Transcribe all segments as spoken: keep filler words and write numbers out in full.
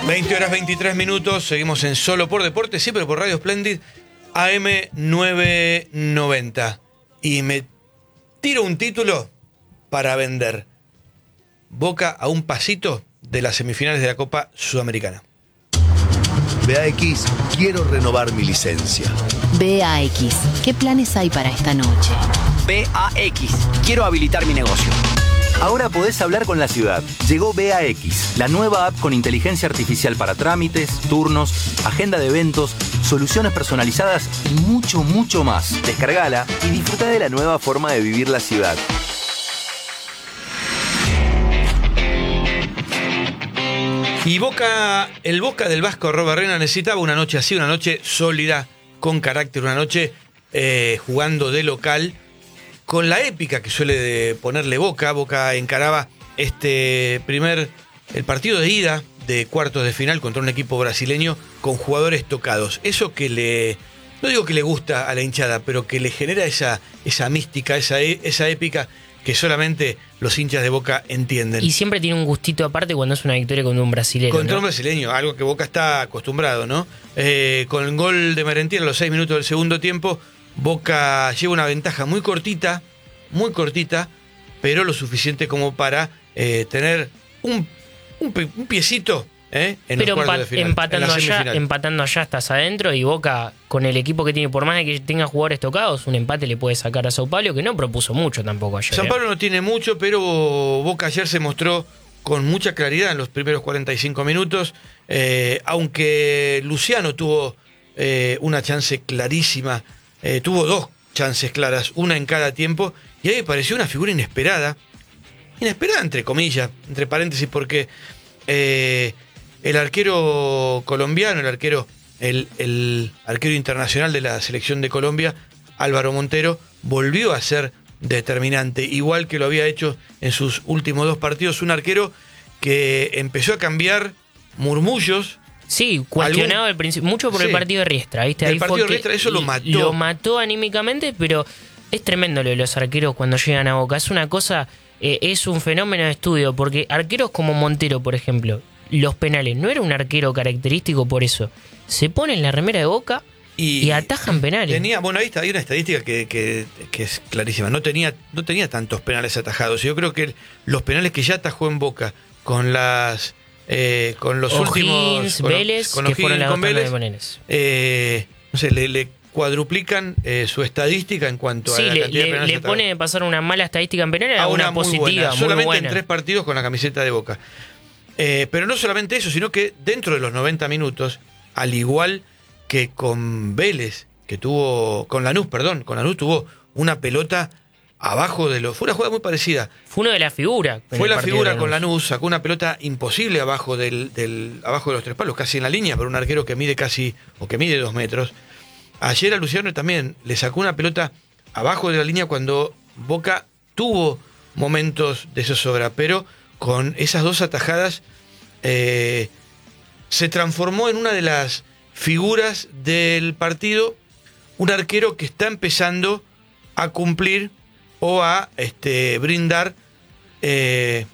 veinte horas veintitrés minutos, seguimos en Solo por Deporte, siempre por Radio Splendid, A M novecientos noventa. Y me tiro un título para vender. Boca a un pasito de las semifinales de la Copa Sudamericana. B A X, quiero renovar mi licencia. B A X, ¿qué planes hay para esta noche? B A X, quiero habilitar mi negocio. Ahora podés hablar con la ciudad. Llegó B A X, la nueva app con inteligencia artificial para trámites, turnos, agenda de eventos, soluciones personalizadas y mucho, mucho más. Descargala y disfruta de la nueva forma de vivir la ciudad. Y Boca, el Boca del Vasco Arrobarrena necesitaba una noche así, una noche sólida, con carácter, una noche eh, jugando de local, con la épica que suele de ponerle Boca. Boca encaraba este primer, el partido de ida de cuartos de final contra un equipo brasileño con jugadores tocados. Eso que le, no digo que le gusta a la hinchada, pero que le genera esa, esa mística, esa, esa épica que solamente los hinchas de Boca entienden. Y siempre tiene un gustito aparte cuando es una victoria contra un brasileño. Contra ¿no? un brasileño, algo que Boca está acostumbrado, ¿no? Eh, con el gol de Merentiel a los seis minutos del segundo tiempo, Boca lleva una ventaja muy cortita, muy cortita, pero lo suficiente como para eh, tener un, un, un piecito eh, en pero los cuartos de final. Empatando allá, empatando allá estás adentro, y Boca, con el equipo que tiene, por más de que tenga jugadores tocados, un empate le puede sacar a Sao Paulo, que no propuso mucho tampoco ayer. Sao ¿eh? Paulo no tiene mucho, pero Boca ayer se mostró con mucha claridad en los primeros cuarenta y cinco minutos, eh, aunque Luciano tuvo eh, una chance clarísima, eh, tuvo dos chances claras, una en cada tiempo, y ahí me pareció una figura inesperada, inesperada entre comillas, entre paréntesis, porque eh, el arquero colombiano, el arquero, el, el arquero internacional de la selección de Colombia, Álvaro Montero, volvió a ser determinante, igual que lo había hecho en sus últimos dos partidos, un arquero que empezó a cambiar murmullos. Sí, cuestionado al principio, mucho por sí. el partido de Riestra, ¿viste? El Ahí partido fue de Riestra, eso lo mató. Lo mató anímicamente, pero es tremendo lo de los arqueros cuando llegan a Boca. Es una cosa, eh, es un fenómeno de estudio, porque arqueros como Montero, por ejemplo, los penales, no era un arquero característico por eso. Se pone en la remera de Boca y, y atajan penales. Tenía, bueno, ahí está, hay una estadística que, que, que es clarísima. No tenía, no tenía tantos penales atajados. Yo creo que los penales que ya atajó en Boca con las eh, con los O'Higgins, últimos con, Vélez, con que O'Higgins, fueron las con Vélez, penales. Eh, no sé, le, le cuadruplican eh, su estadística en cuanto sí, a la le, cantidad le, de penales le atajados. pone de pasar una mala estadística en penales a una, una positiva, buena, muy solamente buena. en tres partidos con la camiseta de Boca. Eh, pero no solamente eso, sino que dentro de los noventa minutos, al igual que con Vélez, que tuvo, con Lanús, perdón, con Lanús tuvo una pelota abajo de los... Fue una jugada muy parecida. Fue uno de las figuras. Fue la figura con Lanús, sacó una pelota imposible abajo del, del abajo de los tres palos, casi en la línea, para un arquero que mide casi, o que mide dos metros. Ayer a Luciano también le sacó una pelota abajo de la línea cuando Boca tuvo momentos de zozobra, pero con esas dos atajadas eh, se transformó en una de las figuras del partido, un arquero que está empezando a cumplir o a este, brindar eh,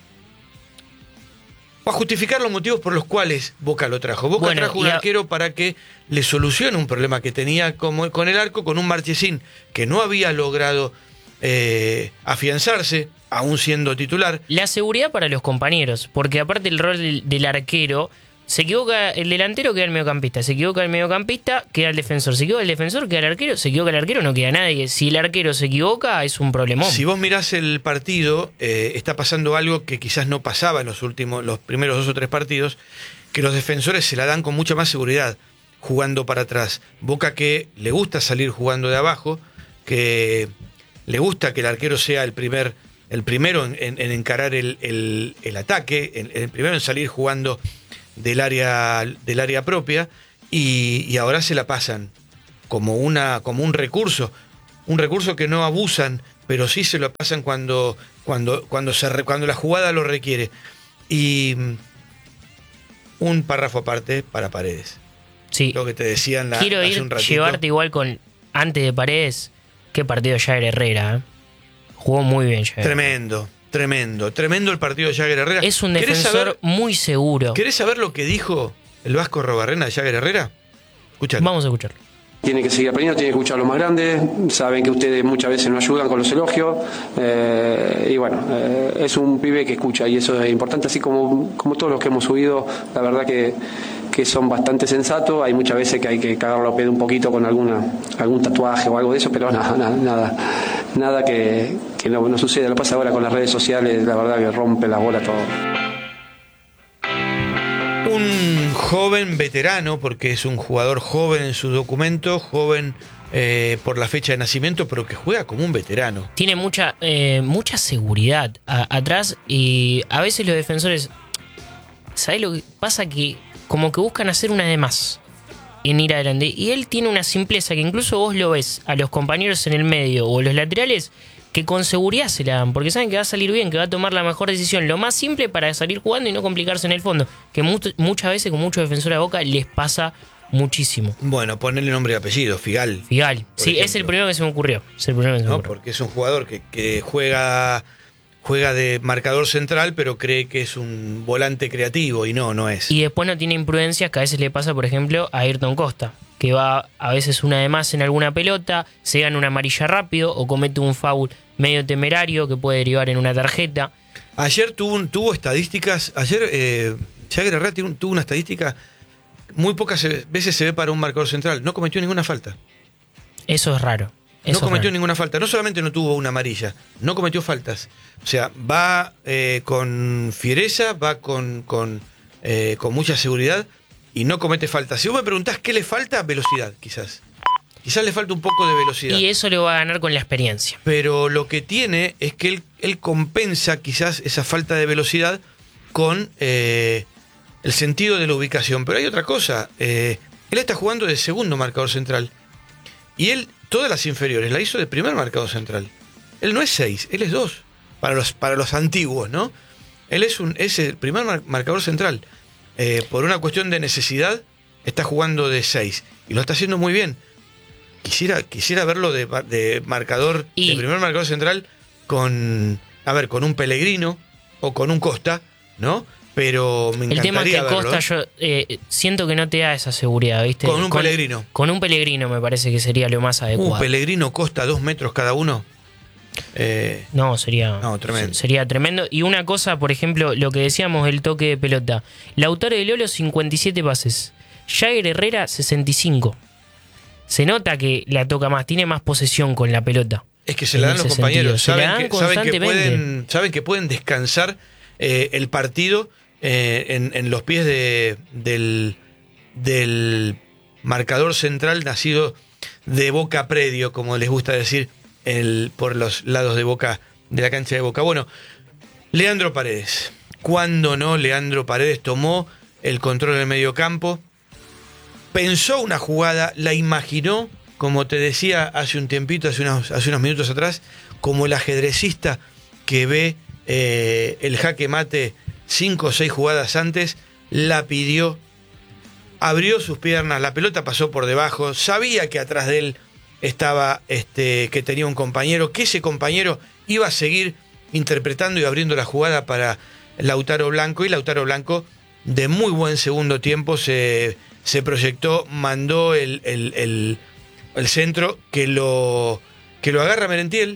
o a justificar los motivos por los cuales Boca lo trajo. Boca bueno, trajo un a... arquero para que le solucione un problema que tenía como, con el arco, con un Marchesín que no había logrado eh, afianzarse, aún siendo titular. La seguridad para los compañeros, porque aparte el rol del, del arquero, se equivoca el delantero, queda el mediocampista, se equivoca el mediocampista, queda el defensor, se equivoca el defensor, queda el arquero, se equivoca el arquero, no queda nadie. Si el arquero se equivoca, es un problemón. Si vos mirás el partido, eh, está pasando algo que quizás no pasaba en los últimos, los primeros dos o tres partidos, que los defensores se la dan con mucha más seguridad, jugando para atrás. Boca que le gusta salir jugando de abajo, que le gusta que el arquero sea el primer, el primero en, en, en encarar el, el, el ataque, el, el primero en salir jugando del área del área propia, y, y ahora se la pasan como una como un recurso, un recurso que no abusan, pero sí se lo pasan cuando cuando cuando se cuando la jugada lo requiere. Y un párrafo aparte para Paredes. Sí. Lo que te decían la, Quiero hace ir un ratito. Llevarte igual con antes de Paredes, qué partido Jagger Herrera, ¿eh? Jugó muy bien Jagger. Tremendo. Tremendo, tremendo el partido de Jagger Herrera. Es un defensor saber, muy seguro. ¿Querés saber lo que dijo el Vasco Robarrena de Jagger Herrera? Escuchalo. Vamos a escucharlo. Tiene que seguir aprendiendo, tiene que escuchar a los más grandes, saben que ustedes muchas veces nos ayudan con los elogios, eh, y bueno, eh, es un pibe que escucha y eso es importante, así como, como todos los que hemos subido, la verdad que, que son bastante sensatos, hay muchas veces que hay que cagarlo a pedo un poquito con alguna algún tatuaje o algo de eso, pero nada, nada, nada, nada que, que no, no suceda. Lo que pasa ahora con las redes sociales, la verdad que rompe la bola todo. Un joven veterano, porque es un jugador joven en su documento, joven eh, por la fecha de nacimiento, pero que juega como un veterano. Tiene mucha eh, mucha seguridad a, atrás y a veces los defensores, ¿sabés lo que pasa? Que como que buscan hacer una de más en ir adelante. Y él tiene una simpleza que incluso vos lo ves a los compañeros en el medio o los laterales, que con seguridad se la dan, porque saben que va a salir bien, que va a tomar la mejor decisión, lo más simple para salir jugando y no complicarse en el fondo, que mu- muchas veces con muchos defensores de Boca les pasa muchísimo. Bueno, ponerle nombre y apellido, Figal. Figal, sí, ejemplo. Es el primero que se me ocurrió. Es el primero que se me ¿No? ocurrió. Porque es un jugador que, que juega, juega de marcador central, pero cree que es un volante creativo, y no, no es. Y después no tiene imprudencias que a veces le pasa, por ejemplo, a Ayrton Costa, que va a veces una de más en alguna pelota, se gana una amarilla rápido o comete un foul medio temerario que puede derivar en una tarjeta. Ayer tuvo, un- tuvo estadísticas, ayer eh, Jagger Herrera tuvo, tuvo una estadística, muy pocas veces se ve para un marcador central, no cometió ninguna falta. Eso es raro. Eso No es cometió raro. ninguna falta, no solamente no tuvo una amarilla, no cometió faltas. O sea, va eh, con fiereza, va con, con, eh, con mucha seguridad y no comete faltas. Si vos me preguntás qué le falta, velocidad, quizás. Quizás le falta un poco de velocidad. Y eso le va a ganar con la experiencia. Pero lo que tiene es que él, él compensa quizás esa falta de velocidad con eh, el sentido de la ubicación. Pero hay otra cosa, eh, él está jugando de segundo marcador central y él todas las inferiores la hizo de primer marcador central. Él no es seis, él es dos, para los, para los antiguos, ¿no? Él es, un, es el primer mar- marcador central. Eh, por una cuestión de necesidad está jugando de seis y lo está haciendo muy bien. Quisiera, quisiera verlo de, de marcador, Y- de primer marcador central con, a ver, con un Pellegrino o con un Costa, ¿no? Pero me El tema es que encantaría verlo. Costa yo eh, siento que no te da esa seguridad, ¿viste? Con un Pellegrino. Con un Pellegrino me parece que sería lo más adecuado. Un Pellegrino Costa dos metros cada uno. Eh, No, sería, No, tremendo. sería tremendo. Y una cosa, por ejemplo, lo que decíamos del toque de pelota. Lautaro de Lolo, cincuenta y siete pases. Jagger Herrera, sesenta y cinco. Se nota que la toca más, tiene más posesión con la pelota. es que se En la dan ese los compañeros. sentido. Se la Saben dan que, saben, que constantemente. pueden, saben que pueden descansar eh, el partido eh, en, en los pies de, del, del marcador central nacido de Boca Predio, como les gusta decir, el, por los lados de Boca, de la cancha de Boca. Bueno, Leandro Paredes. ¿Cuándo no? Leandro Paredes tomó el control del mediocampo, pensó una jugada, la imaginó, como te decía hace un tiempito, hace unos, hace unos minutos atrás, como el ajedrecista que ve eh, el jaque mate cinco o seis jugadas antes, la pidió, abrió sus piernas, la pelota pasó por debajo, sabía que atrás de él estaba, este, que tenía un compañero, que ese compañero iba a seguir interpretando y abriendo la jugada para Lautaro Blanco, y Lautaro Blanco de muy buen segundo tiempo se, se proyectó, mandó el, el, el, el centro que lo, que lo agarra Merentiel,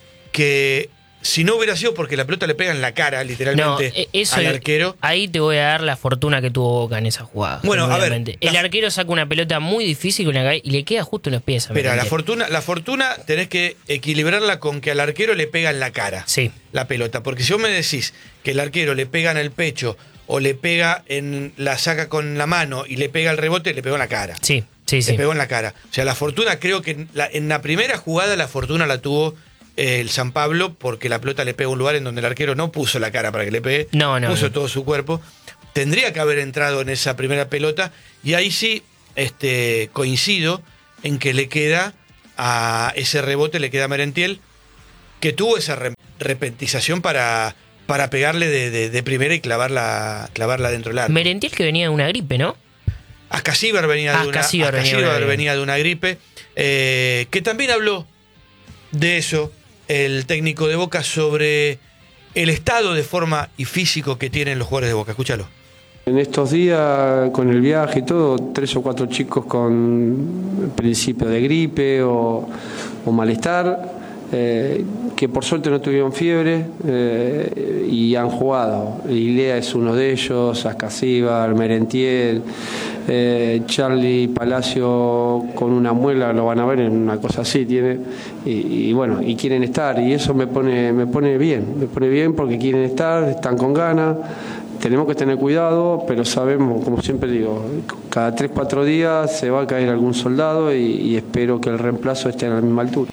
que si no hubiera sido porque la pelota le pega en la cara, literalmente, No, eso, al arquero. Ahí te voy a dar la fortuna que tuvo Boca en esa jugada. Bueno, a ver, obviamente. El la- arquero saca una pelota muy difícil con la cabeza y le queda justo en los pies. a Espera, la Merentiel. fortuna, la fortuna tenés que equilibrarla con que al arquero le pega en la cara Sí. la pelota. Porque si vos me decís que el arquero le pega en el pecho o le pega en la saca con la mano y le pega el rebote, le pegó en la cara. Sí, sí, sí. Le pegó en la cara. O sea, la fortuna, creo que en la, en la primera jugada la fortuna la tuvo eh, el San Pablo, porque la pelota le pega a un lugar en donde el arquero no puso la cara para que le pegue, No, no, puso no. todo su cuerpo. Tendría que haber entrado en esa primera pelota, y ahí sí este, coincido en que le queda a ese rebote, le queda a Merentiel, que tuvo esa re- repentización para, para pegarle de, de- de primera y clavarla, clavarla dentro del arco. Merentiel que venía de una gripe, ¿no? Ascasíbar venía, de una, Ascasíbar venía de una Ascasíbar gripe. venía de una gripe, eh, que también habló de eso el técnico de Boca, sobre el estado de forma y físico que tienen los jugadores de Boca. Escúchalo. En estos días, con el viaje y todo, tres o cuatro chicos con principio de gripe o, o malestar, eh, que por suerte no tuvieron fiebre eh, y han jugado. Ilea es uno de ellos, Ascasíbar, Merentiel, eh, Charlie Palacio con una muela, lo van a ver en una cosa así tiene, y, y bueno, y quieren estar, y eso me pone, me pone bien, me pone bien porque quieren estar, están con ganas. Tenemos que tener cuidado, pero sabemos, como siempre digo, cada tres, cuatro días se va a caer algún soldado y, y espero que el reemplazo esté a la misma altura.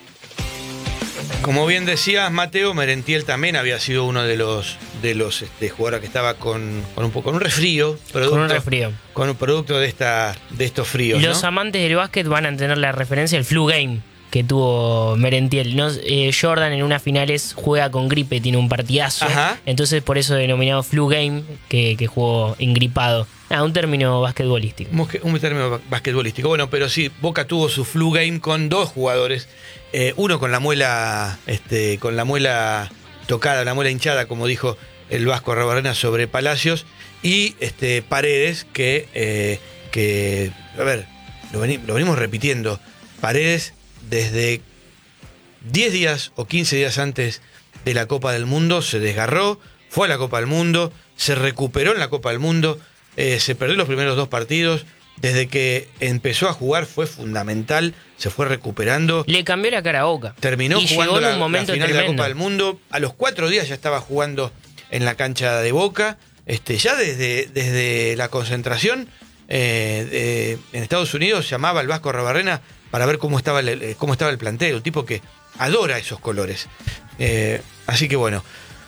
Como bien decías, Mateo, Merentiel también había sido uno de los de los este, jugadores que estaba con, con un poco con un resfrío, producto, con un resfrío, con un producto de esta de estos fríos. Los ¿no? amantes del básquet van a tener la referencia al flu game que tuvo Merentiel. ¿No? Eh, Jordan en unas finales juega con gripe, tiene un partidazo. Ajá. Entonces por eso denominado flu game, que, que jugó engripado. Ah, un término basquetbolístico. Un término basquetbolístico. Bueno, pero sí, Boca tuvo su flu game con dos jugadores. Eh, uno con la muela, este, con la muela tocada, la muela hinchada, como dijo el Vasco Arruabarrena sobre Palacios, y este Paredes, que, eh, que a ver, lo, veni, lo venimos repitiendo. Paredes, desde diez días o quince días antes de la Copa del Mundo, se desgarró, fue a la Copa del Mundo, se recuperó en la Copa del Mundo, eh, se perdió los primeros dos partidos. Desde que empezó a jugar fue fundamental, se fue recuperando. Le cambió la cara a Boca. Terminó y jugando llegó en la, un momento la final tremendo. de la Copa del Mundo. A los cuatro días ya estaba jugando en la cancha de Boca. Este, ya desde, desde la concentración eh, de, en Estados Unidos llamaba al Vasco Arruabarrena para ver cómo estaba el, cómo estaba el plantel. Un tipo que adora esos colores. Eh, así que bueno,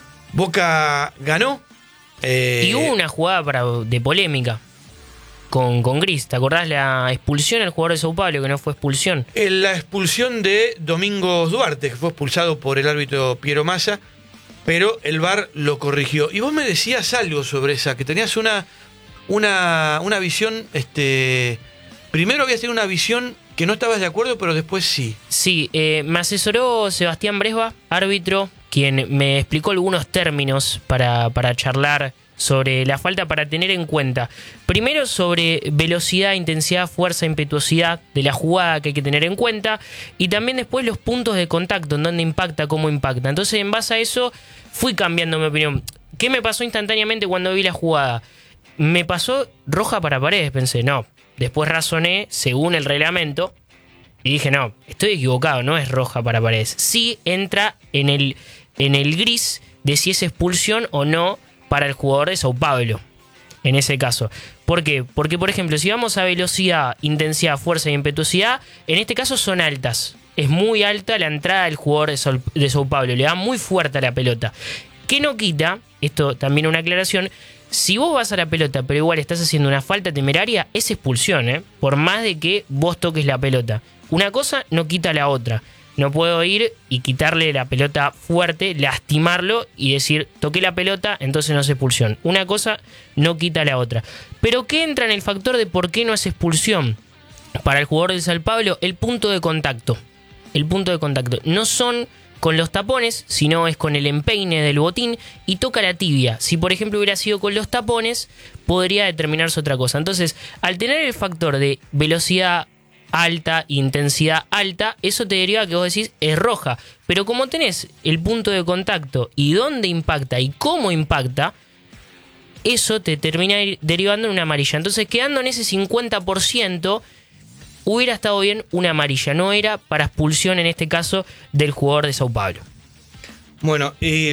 Boca ganó. Eh, y hubo una jugada para, de polémica. Con, con Gris, ¿te acordás la expulsión al jugador de Sao Paulo, que no fue expulsión? La expulsión de Domingos Duarte, que fue expulsado por el árbitro Piero Massa, pero el V A R lo corrigió. Y vos me decías algo sobre esa, que tenías una, una, una visión, este, primero habías tenido una visión que no estabas de acuerdo, pero después sí. Sí, eh, me asesoró Sebastián Bresba, árbitro, quien me explicó algunos términos para, para charlar sobre la falta para tener en cuenta. Primero sobre velocidad, intensidad, fuerza, impetuosidad de la jugada que hay que tener en cuenta, y también después los puntos de contacto, en dónde impacta, cómo impacta. Entonces en base a eso fui cambiando mi opinión. ¿Qué me pasó instantáneamente cuando vi la jugada? Me pasó roja para Paredes, pensé, no. Después razoné según el reglamento y dije, no, estoy equivocado, no es roja para Paredes. Sí entra en el, en el gris de si es expulsión o no para el jugador de Sao Paulo, en ese caso. ¿Por qué? Porque, por ejemplo, si vamos a velocidad, intensidad, fuerza y impetuosidad, en este caso son altas. Es muy alta la entrada del jugador de Sao, de Sao Paulo, le da muy fuerte a la pelota. ¿Qué no quita? Esto también una aclaración. Si vos vas a la pelota, pero igual estás haciendo una falta temeraria, es expulsión, ¿eh? Por más de que vos toques la pelota. Una cosa no quita la otra. No puedo ir y quitarle la pelota fuerte, lastimarlo y decir, toqué la pelota, entonces no es expulsión. Una cosa no quita la otra. Pero ¿qué entra en el factor de por qué no es expulsión para el jugador del Sao Paulo? El punto de contacto. El punto de contacto. No son con los tapones, sino es con el empeine del botín y toca la tibia. Si por ejemplo hubiera sido con los tapones, podría determinarse otra cosa. Entonces, al tener el factor de velocidad alta, intensidad alta, eso te deriva que vos decís es roja. Pero como tenés el punto de contacto y dónde impacta y cómo impacta, eso te termina derivando en una amarilla. Entonces, quedando en ese cincuenta por ciento, hubiera estado bien una amarilla. No era para expulsión en este caso del jugador de Sao Paulo. Bueno, eh,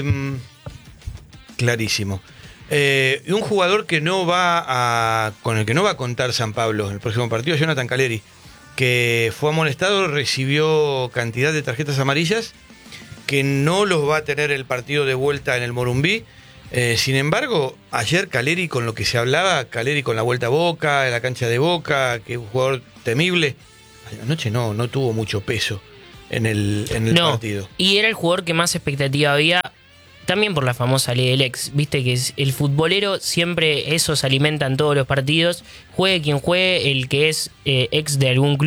clarísimo. Eh, un jugador que no va a, con el que no va a contar San Pablo en el próximo partido, Jonathan Caleri, que fue amonestado, recibió cantidad de tarjetas amarillas, que no los va a tener el partido de vuelta en el Morumbí. Eh, sin embargo, ayer Caleri, con lo que se hablaba, Caleri con la vuelta a Boca, en la cancha de Boca, que es un jugador temible, anoche no, no tuvo mucho peso en el, en el no, partido. Y era el jugador que más expectativa había, también por la famosa ley del ex. Viste que el futbolero siempre eso se alimenta en todos los partidos. Juegue quien juegue, el que es eh, ex de algún club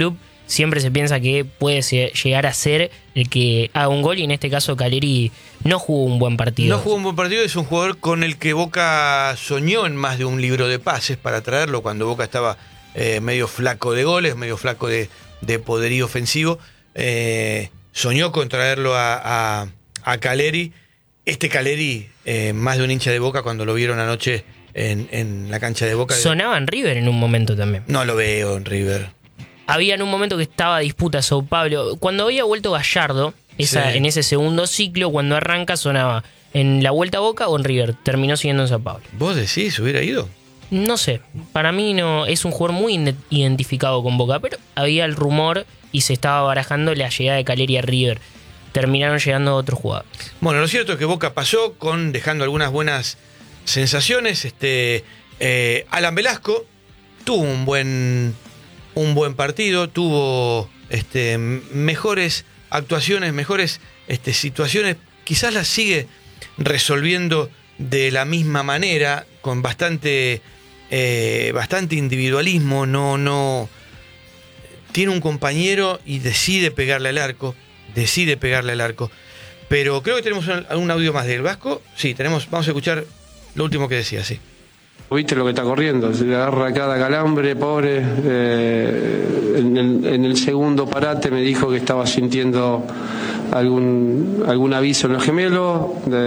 siempre se piensa que puede ser, llegar a ser el que haga un gol, y en este caso Caleri no jugó un buen partido. No jugó un buen partido, es un jugador con el que Boca soñó en más de un libro de pases para traerlo cuando Boca estaba eh, medio flaco de goles, medio flaco de, de poderío ofensivo. Eh, soñó con traerlo a, a, a Caleri. Este Caleri, eh, más de un hincha de Boca cuando lo vieron anoche en, en la cancha de Boca. Sonaba en River en un momento también. No lo veo en River. Había en un momento que estaba disputa Sao Paulo. Cuando había vuelto Gallardo, esa, Sí. en ese segundo ciclo, cuando arranca, sonaba en la vuelta a Boca o en River. Terminó siguiendo en Sao Paulo. ¿Vos decís, hubiera ido? No sé, para mí no es un jugador muy inde- identificado con Boca, pero había el rumor y se estaba barajando la llegada de Caleri a River. Terminaron llegando otros jugadores. Bueno, lo cierto es que Boca pasó con dejando algunas buenas sensaciones. Este eh, Alan Velasco tuvo un buen un buen partido, tuvo este, mejores actuaciones, mejores este, situaciones. Quizás las sigue resolviendo de la misma manera, con bastante eh, bastante individualismo. No, no tiene un compañero y decide pegarle al arco, decide pegarle al arco. Pero creo que tenemos un, un audio más del Vasco. Sí, tenemos, vamos a escuchar lo último que decía, sí. Viste lo que está corriendo, se le agarra cada calambre, pobre. Eh, en, el, en el segundo parate me dijo que estaba sintiendo algún algún aviso en los gemelos.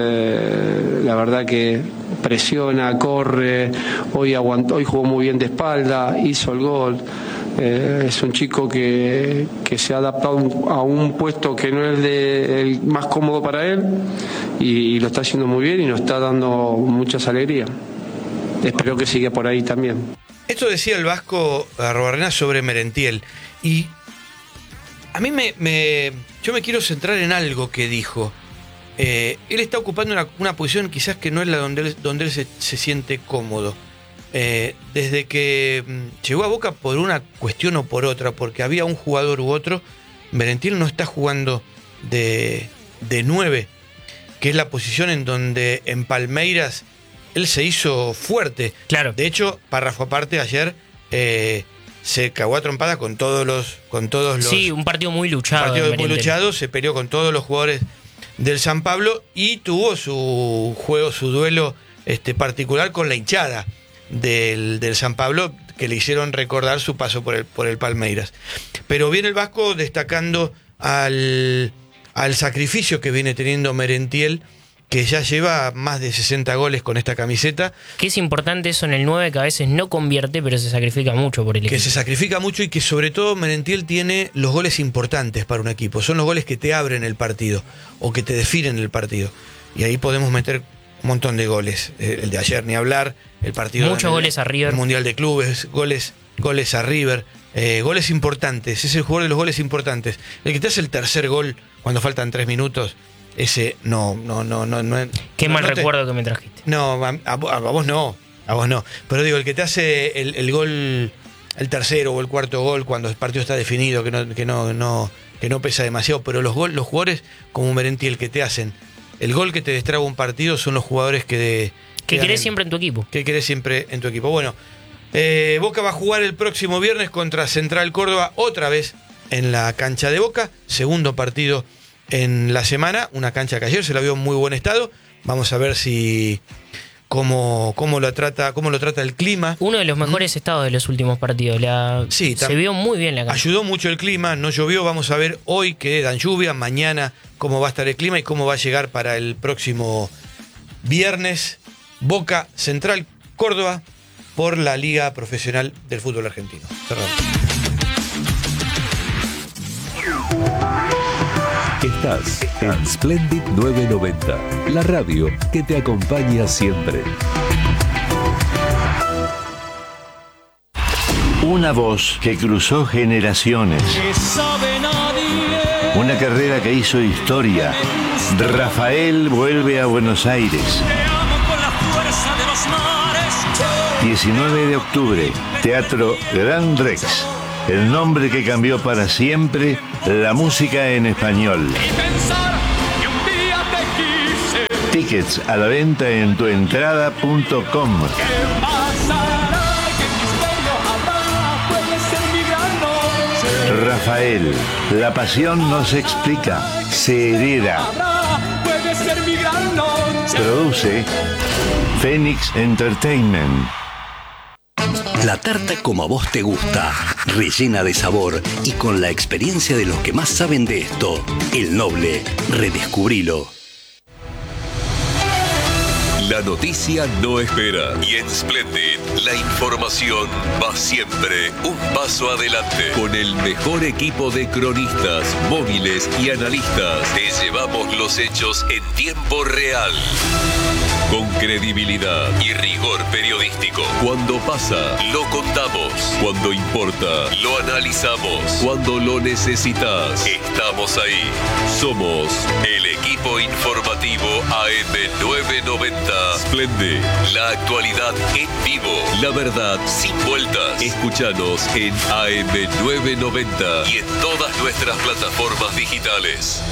Eh, la verdad que presiona, corre. Hoy aguantó, hoy jugó muy bien de espalda, hizo el gol. Eh, es un chico que, que se ha adaptado a un puesto que no es de, el más cómodo para él, y, y lo está haciendo muy bien y nos está dando muchas alegrías. Espero que siga por ahí también. Esto decía el Vasco Arrobarrena sobre Merentiel. Y a mí me, me. Yo me quiero centrar en algo que dijo. Eh, él está ocupando una, una posición quizás que no es la donde él, donde él se, se siente cómodo. Eh, desde que mm, llegó a Boca por una cuestión o por otra, porque había un jugador u otro, Merentiel no está jugando de, de nueve, que es la posición en donde en Palmeiras él se hizo fuerte. Claro. De hecho, párrafo aparte, ayer eh, se cagó a trompada con todos los, con todos los. Sí, un partido muy luchado. Un partido de muy Merentiel. luchado, se peleó con todos los jugadores del San Pablo y tuvo su juego, su duelo este, particular con la hinchada del, del San Pablo, que le hicieron recordar su paso por el, por el Palmeiras. Pero viene el Vasco destacando al, al sacrificio que viene teniendo Merentiel, que ya lleva más de sesenta goles con esta camiseta. Que es importante eso en el nueve, que a veces no convierte, pero se sacrifica mucho por el equipo. Que se sacrifica mucho y que sobre todo Merentiel tiene los goles importantes para un equipo. Son los goles que te abren el partido o que te definen el partido. Y ahí podemos meter un montón de goles. El de ayer, ni hablar. El partido Muchos el, goles a River. El Mundial de Clubes, goles, goles a River. Eh, goles importantes. Es el jugador de los goles importantes. El que te hace el tercer gol cuando faltan tres minutos. Ese no, no, no, no. no Qué no, mal no te, recuerdo que me trajiste. No, a, a, a vos no, a vos no. Pero digo, el que te hace el, el gol, el tercero o el cuarto gol cuando el partido está definido, que no, que no, no, que no pesa demasiado, pero los gol, los jugadores como Merentiel que te hacen el gol que te destraba un partido son los jugadores que de, Que dan querés en- siempre en tu equipo. que querés siempre en tu equipo. Bueno, eh, Boca va a jugar el próximo viernes contra Central Córdoba, otra vez en la cancha de Boca, segundo partido en la semana, una cancha que ayer se la vio en muy buen estado. Vamos a ver si cómo, cómo lo trata, cómo lo trata el clima. Uno de los mejores estados de los últimos partidos. La, Sí, tam- se vio muy bien la cancha. Ayudó mucho el clima, no llovió. Vamos a ver hoy que dan lluvia, mañana cómo va a estar el clima y cómo va a llegar para el próximo viernes. Boca Central Córdoba por la Liga Profesional del Fútbol Argentino. Cerramos. Estás en Splendid novecientos noventa, la radio que te acompaña siempre. Una voz que cruzó generaciones. Una carrera que hizo historia. Rafael vuelve a Buenos Aires. diecinueve de octubre, Teatro Gran Rex. El nombre que cambió para siempre la música en español. Tickets a la venta en tuentrada punto com. Rafael, la pasión no se explica, se hereda. Produce Phoenix Entertainment. La tarta como a vos te gusta, rellena de sabor y con la experiencia de los que más saben de esto. El Noble, redescubrilo. La noticia no espera y en Splendid la información va siempre un paso adelante. Con el mejor equipo de cronistas, móviles y analistas, te llevamos los hechos en tiempo real. Con credibilidad y rigor periodístico. Cuando pasa, lo contamos. Cuando importa, lo analizamos. Cuando lo necesitas, estamos ahí. Somos el equipo informativo A M novecientos noventa. Splendid, la actualidad en vivo. La verdad sin vueltas. Escúchanos en A M novecientos noventa y en todas nuestras plataformas digitales.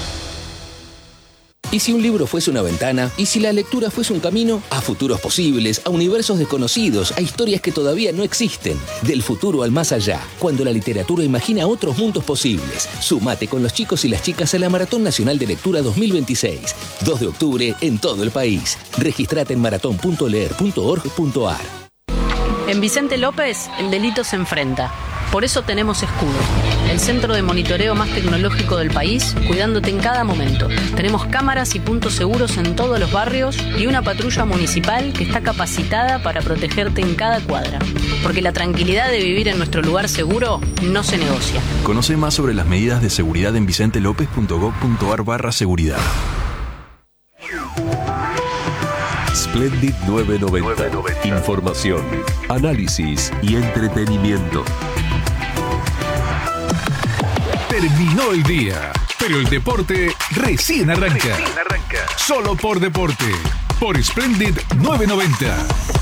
¿Y si un libro fuese una ventana? ¿Y si la lectura fuese un camino? A futuros posibles, a universos desconocidos, a historias que todavía no existen. Del futuro al más allá, cuando la literatura imagina otros mundos posibles. Sumate con los chicos y las chicas a la Maratón Nacional de Lectura dos mil veintiséis. dos de octubre en todo el país. Registrate en maratón punto leer punto org punto ar. En Vicente López, el delito se enfrenta. Por eso tenemos Escudo, el centro de monitoreo más tecnológico del país, cuidándote en cada momento. Tenemos cámaras y puntos seguros en todos los barrios y una patrulla municipal que está capacitada para protegerte en cada cuadra. Porque la tranquilidad de vivir en nuestro lugar seguro no se negocia. Conoce más sobre las medidas de seguridad en vicentelopez punto gob punto ar barra seguridad. Splendid novecientos noventa. Información, análisis y entretenimiento. Terminó el día, pero el deporte recién arranca. Recién arranca. Solo por deporte, por Splendid novecientos noventa.